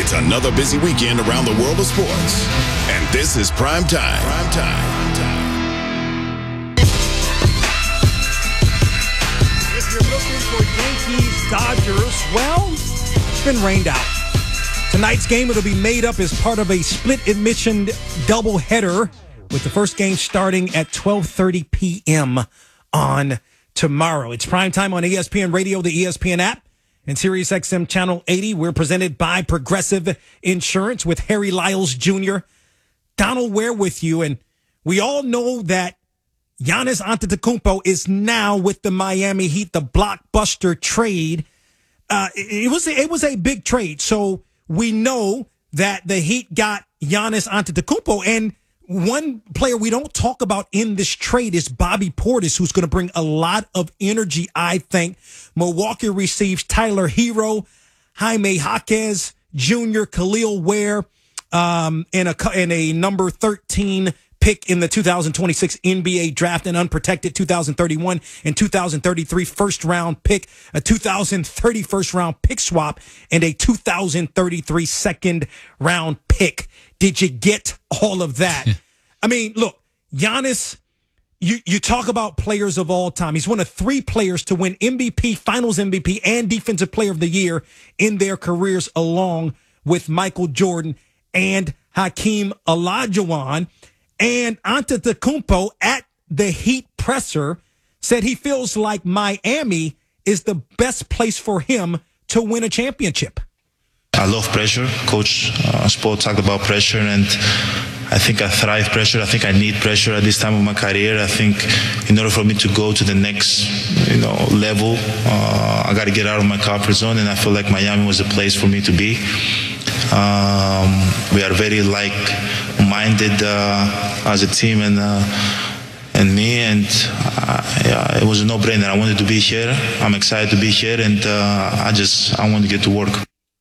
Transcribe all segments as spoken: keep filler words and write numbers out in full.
It's another busy weekend around the world of sports. And this is Prime Time. Prime Time. Time. If you're looking for Yankees, Dodgers, well, it's been rained out. Tonight's game, it'll be made up as part of a split admission doubleheader, with the first game starting at twelve thirty p.m. on tomorrow. It's Prime Time on E S P N Radio, the E S P N app, and Sirius X M Channel eighty. We're presented by Progressive Insurance with Harry Lyles Junior Donald Ware with you, and we all know that Giannis Antetokounmpo is now with the Miami Heat, the blockbuster trade. Uh, it was it was a big trade, so we know that the Heat got Giannis Antetokounmpo, and one player we don't talk about in this trade is Bobby Portis, who's going to bring a lot of energy, I think. Milwaukee receives Tyler Hero, Jaime Jaquez Junior, Khalil Ware, um, and a and a number thirteen pick in the two thousand twenty-six N B A draft, an unprotected two thousand thirty-one and two thousand thirty-three first round pick, a two thousand thirty first round pick swap, and a two thousand thirty-three second round pick. Did you get all of that? I mean, look, Giannis, you, you talk about players of all time. He's one of three players to win M V P, Finals M V P, and Defensive Player of the Year in their careers, along with Michael Jordan and Hakeem Olajuwon. And Antetokounmpo at the Heat presser said he feels like Miami is the best place for him to win a championship. I love pressure. Coach uh, Spo talked about pressure, and I think I thrive pressure. I think I need pressure at this time of my career. I think in order for me to go to the next, you know, level, uh, I got to get out of my comfort zone, and I feel like Miami was a place for me to be. Um, we are very like-minded uh, as a team, and uh, and me, and uh, yeah, it was a no-brainer. I wanted to be here. I'm excited to be here, and uh, I just I want to get to work.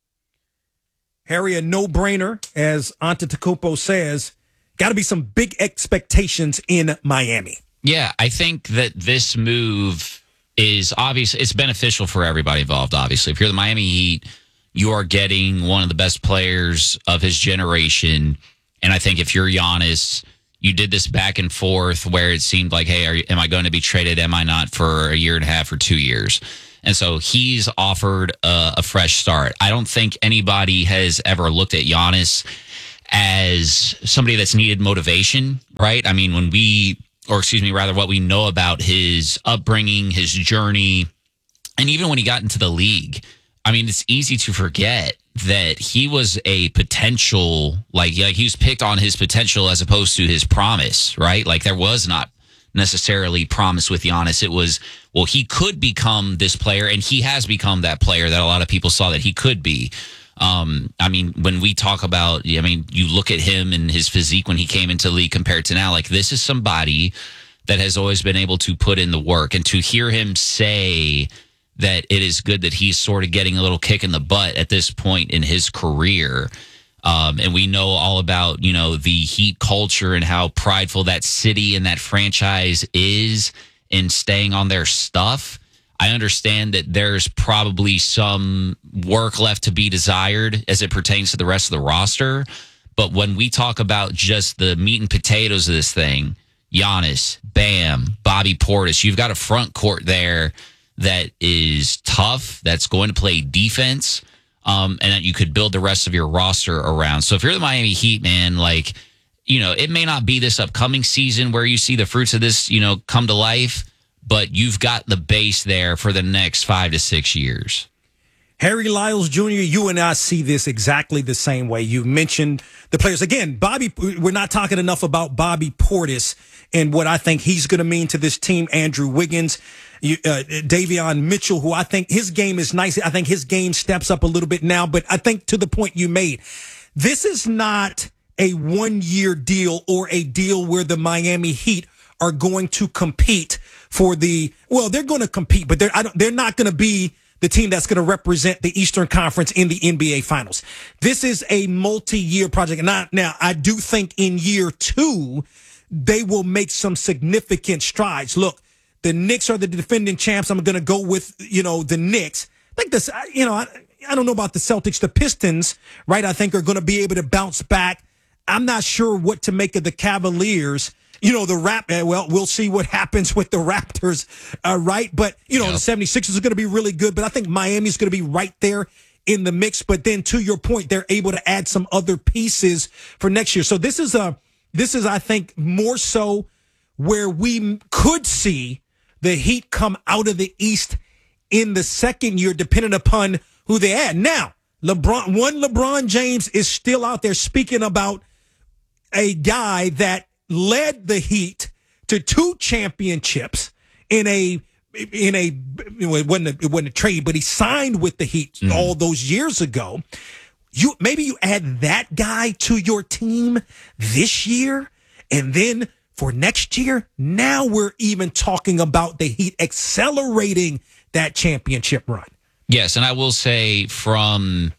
Harry, a no-brainer, as Antetokounmpo says. Got to be some big expectations in Miami. Yeah, I think that this move is obvious. It's beneficial for everybody involved, obviously. If you're the Miami Heat, you are getting one of the best players of his generation. And I think if you're Giannis, you did this back and forth where it seemed like, hey, are, am I going to be traded? Am I not, for a year and a half or two years? And so he's offered a, a fresh start. I don't think anybody has ever looked at Giannis as somebody that's needed motivation, right? I mean, when we, or excuse me, rather what we know about his upbringing, his journey, and even when he got into the league, I mean, it's easy to forget that he was a potential, like, like he was picked on his potential as opposed to his promise, right? Like there was not necessarily promise with Giannis. It was, well, he could become this player, and he has become that player that a lot of people saw that he could be. Um, I mean, when we talk about, I mean, you look at him and his physique when he came into the league compared to now, like this is somebody that has always been able to put in the work, and to hear him say that it is good that he's sort of getting a little kick in the butt at this point in his career. Um, and we know all about, you know, the Heat culture and how prideful that city and that franchise is in staying on their stuff. I understand that there's probably some work left to be desired as it pertains to the rest of the roster. But when we talk about just the meat and potatoes of this thing, Giannis, Bam, Bobby Portis, you've got a front court there that is tough, that's going to play defense, um, and that you could build the rest of your roster around. So if you're the Miami Heat, man, like, you know, it may not be this upcoming season where you see the fruits of this, you know, come to life, but you've got the base there for the next five to six years. Harry Lyles Junior, you and I see this exactly the same way. You mentioned the players. Again, Bobby, we're not talking enough about Bobby Portis and what I think he's going to mean to this team. Andrew Wiggins, you, uh, Davion Mitchell, who I think his game is nice. I think his game steps up a little bit now. But I think to the point you made, this is not a one-year deal or a deal where the Miami Heat are going to compete for the, well, they're going to compete, but they're, I don't, they're not going to be the team that's going to represent the Eastern Conference in the N B A Finals. This is a multi-year project. And I, now, I do think in year two, they will make some significant strides. Look, the Knicks are the defending champs. I'm going to go with, you know, the Knicks. I think this, you know, I don't know about the Celtics. The Pistons, right, I think are going to be able to bounce back. I'm not sure what to make of the Cavaliers. You know, the Rap, well, we'll see what happens with the Raptors, uh, right? But, you know, yep. the seventy-sixers are going to be really good, but I think Miami's going to be right there in the mix. But then to your point, they're able to add some other pieces for next year. So this is, a, this is I think, more so where we could see the Heat come out of the East in the second year, depending upon who they add. Now, LeBron, one LeBron James is still out there speaking about a guy that led the Heat to two championships in a in a it wasn't a, it wasn't a trade, but he signed with the Heat mm. all those years ago. You maybe you add that guy to your team this year, and then for next year, now we're even talking about the Heat accelerating that championship run. Yes, and I will say from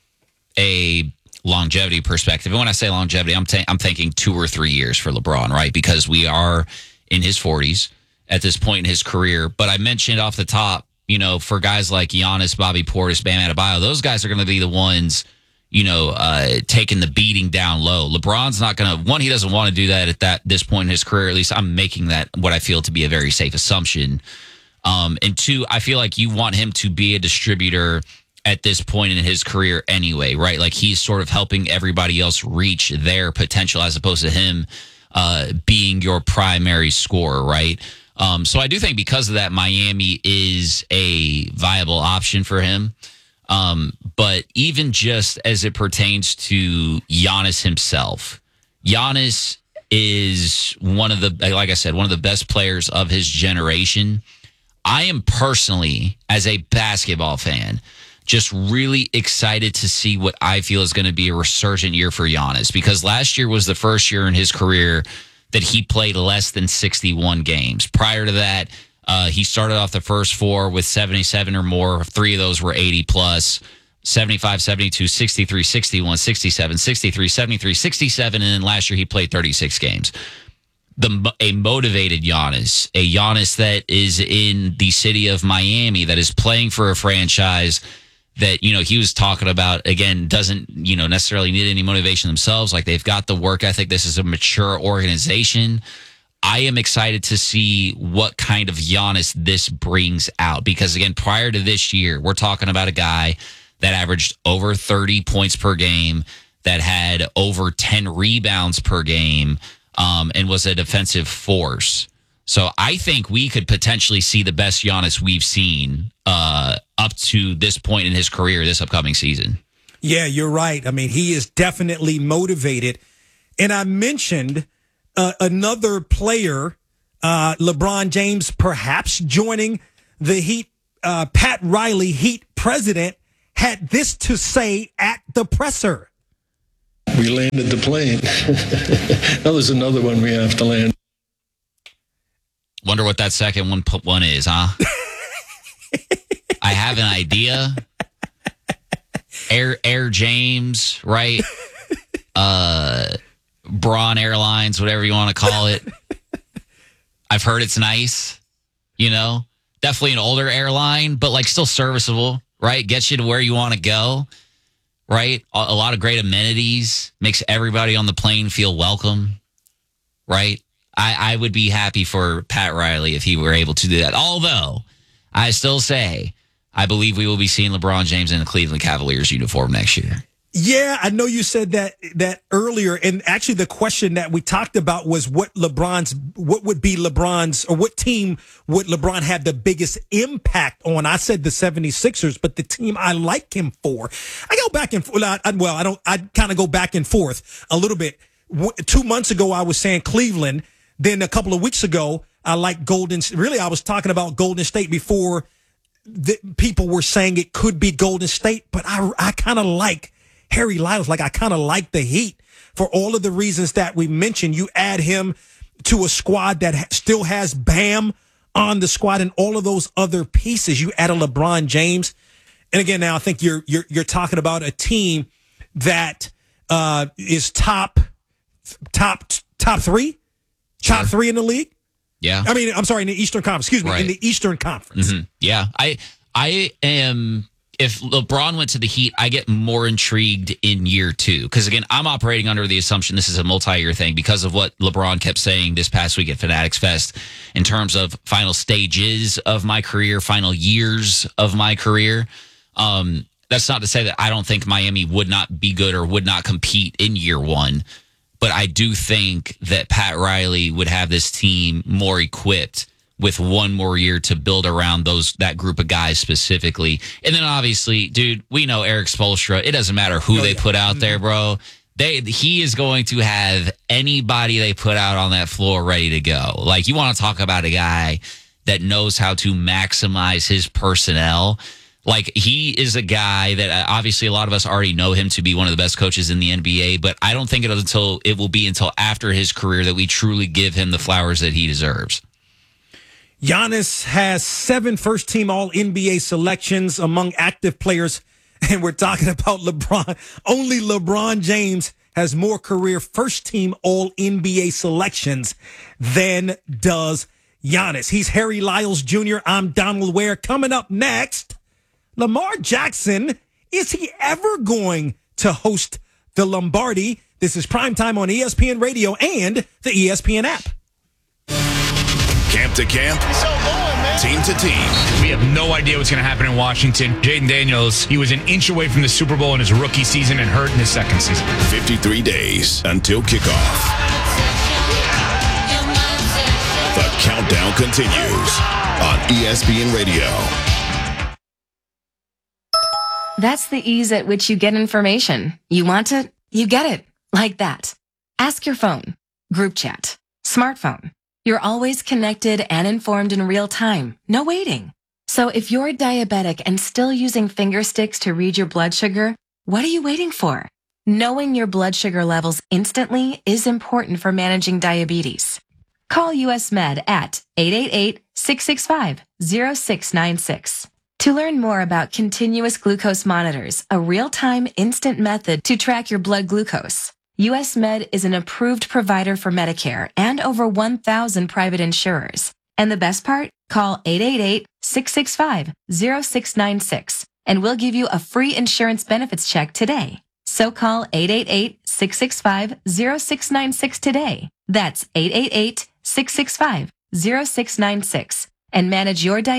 a longevity perspective, and when I say longevity, I'm, ta- I'm thinking two or three years for LeBron, right? Because we are in his forties at this point in his career. But I mentioned off the top, you know, for guys like Giannis, Bobby Portis, Bam Adebayo, those guys are going to be the ones, you know, uh, taking the beating down low. LeBron's not going to, one, he doesn't want to do that at that this point in his career. At least I'm making that what I feel to be a very safe assumption. Um, and two, I feel like you want him to be a distributor at this point in his career anyway, right? Like he's sort of helping everybody else reach their potential as opposed to him uh, being your primary scorer, right? Um, so I do think because of that, Miami is a viable option for him. Um, but even just as it pertains to Giannis himself, Giannis is one of the, like I said, one of the best players of his generation. I am personally, as a basketball fan, just really excited to see what I feel is going to be a resurgent year for Giannis, because last year was the first year in his career that he played less than sixty-one games. Prior to that, uh, he started off the first four with seventy-seven or more. Three of those were eighty plus, seventy-five, seventy-two, sixty-three, sixty-one, sixty-seven, sixty-three, seventy-three, sixty-seven, and then last year he played thirty-six games. The a motivated Giannis, a Giannis that is in the city of Miami, that is playing for a franchise that, you know, he was talking about, again, doesn't, you know, necessarily need any motivation themselves. Like, they've got the work ethic. This is a mature organization. I am excited to see what kind of Giannis this brings out, because, again, prior to this year, we're talking about a guy that averaged over thirty points per game, that had over ten rebounds per game, um, and was a defensive force. So I think we could potentially see the best Giannis we've seen uh, up to this point in his career this upcoming season. Yeah, you're right. I mean, he is definitely motivated. And I mentioned uh, another player, uh, LeBron James, perhaps joining the Heat. Uh, Pat Riley, Heat president, had this to say at the presser. We landed the plane. Now there's another one we have to land. Wonder what that second one one is, huh? I have an idea. Air Air James, right? Uh, Braun Airlines, whatever you want to call it. I've heard it's nice, you know. Definitely an older airline, but like still serviceable, right? Gets you to where you want to go, right? A, a lot of great amenities, makes everybody on the plane feel welcome, right? I, I would be happy for Pat Riley if he were able to do that. Although, I still say, I believe we will be seeing LeBron James in the Cleveland Cavaliers uniform next year. Yeah, I know you said that that earlier, and actually the question that we talked about was what LeBron's, what would be LeBron's, or what team would LeBron have the biggest impact on? I said the seventy-sixers, but the team I like him for, I go back and forth. Well, I don't. I kind of go back and forth a little bit. Two months ago, I was saying Cleveland. Then a couple of weeks ago, I like Golden. Really, I was talking about Golden State before the people were saying it could be Golden State, but I I kind of like Harry Lyles. Like, I kind of like the Heat for all of the reasons that we mentioned. You add him to a squad that ha- still has Bam on the squad and all of those other pieces. You add a LeBron James, and again, now I think you're you're you're talking about a team that uh, is top top top three, top Sure. three in the league. Yeah, I mean, I'm sorry, in the Eastern Conference. Excuse me, Right. in the Eastern Conference. Mm-hmm. Yeah, I I am if LeBron went to the Heat, I get more intrigued in year two. Because, again, I'm operating under the assumption this is a multi-year thing because of what LeBron kept saying this past week at Fanatics Fest in terms of final stages of my career, final years of my career. Um, that's not to say that I don't think Miami would not be good or would not compete in year one. But I do think that Pat Riley would have this team more equipped with one more year to build around those that group of guys specifically. And then obviously, dude, we know Eric Spoelstra. It doesn't matter who oh, they yeah. put out there, bro. They he is going to have anybody they put out on that floor ready to go. Like, you want to talk about a guy that knows how to maximize his personnel. Like, he is a guy that uh, obviously a lot of us already know him to be one of the best coaches in the N B A, but I don't think it'll until it will be until after his career that we truly give him the flowers that he deserves. Giannis has seven first-team All-N B A selections among active players, and we're talking about LeBron. Only LeBron James has more career first-team All-N B A selections than does Giannis. He's Harry Lyles Junior I'm Donald Ware. Coming up next, Lamar Jackson, is he ever going to host the Lombardi? This is Primetime on E S P N Radio and the E S P N app. Camp to camp, team to team. We have no idea what's going to happen in Washington. Jaden Daniels, he was an inch away from the Super Bowl in his rookie season and hurt in his second season. fifty-three days until kickoff. The countdown continues on E S P N Radio. That's the ease at which you get information. You want it, you get it. Like that. Ask your phone. Group chat. Smartphone. You're always connected and informed in real time. No waiting. So if you're diabetic and still using finger sticks to read your blood sugar, what are you waiting for? Knowing your blood sugar levels instantly is important for managing diabetes. Call U S Med at eight eight eight, six six five, zero six nine six. To learn more about continuous glucose monitors, a real-time instant method to track your blood glucose, U S Med is an approved provider for Medicare and over one thousand private insurers. And the best part? Call eight eight eight, six six five, zero six nine six and we'll give you a free insurance benefits check today. So call eight eight eight, six six five, zero six nine six today. That's eight eight eight, six six five, zero six nine six and manage your diabetes